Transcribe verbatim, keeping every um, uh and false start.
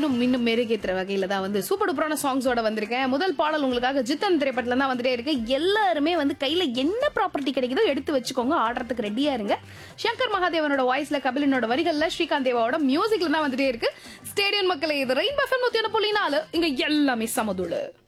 இன்னும் இன்னும் மெருகேற்றுற வகையில தான் வந்து சூப்பர் டூப்பரான சாங்ஸோட வந்திருக்கேன். முதல் பாடல் உங்களுக்காக ஜித்தன் திரைப்படத்துல தான் வந்துட்டே இருக்கு. எல்லாருமே வந்து கையில என்ன ப்ராப்பர்ட்டி கிடைக்குதோ எடுத்து வச்சுக்கோங்க, ஆடுறதுக்கு ரெடியா இருங்க. சங்கர் மகாதேவனோட வாய்ஸ்ல, கபிலனோட வரிகள்ல, ஸ்ரீகாந்த் தேவாவோட மியூசிக்ல தான் வந்துட்டே இருக்கு. ஸ்டேடியம் மக்களே, இது ரெயின்போ எஃப்எம் நூத்தி ஒன்று புள்ளி நாலு, இங்க எல்லாமே சமதுளு.